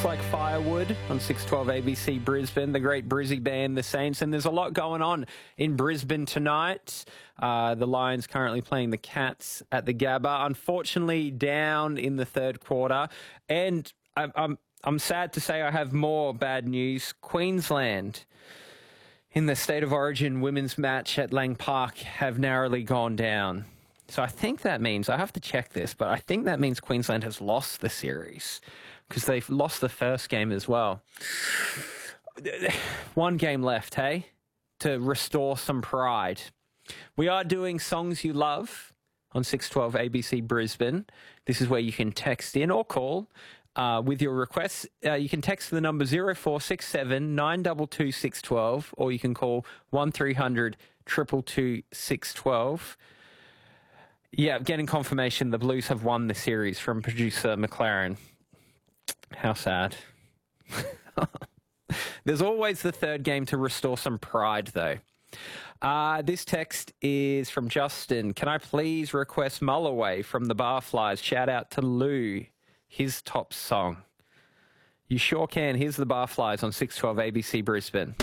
Like firewood on 612 ABC Brisbane, the great Brizzy band, the Saints, and there's a lot going on in Brisbane tonight. The Lions currently playing the Cats at the Gabba, unfortunately down in the third quarter, and I'm sad to say I have more bad news. Queensland in the State of Origin women's match at Lang Park have narrowly gone down. So I think that means, I have to check this, but I think that means Queensland has lost the series because they've lost the first game as well. One game left, hey, to restore some pride. We are doing Songs You Love on 612 ABC Brisbane. This is where you can text in or call with your requests. You can text the number 0467 922 612, or you can call 1300 222 612. Yeah, getting confirmation the Blues have won the series from producer McLaren. How sad. There's always the third game to restore some pride, though. This text is from Justin. Can I please request Mulloway from the Barflies? Shout out to Lou, his top song. You sure can. Here's the Barflies on 612 ABC Brisbane.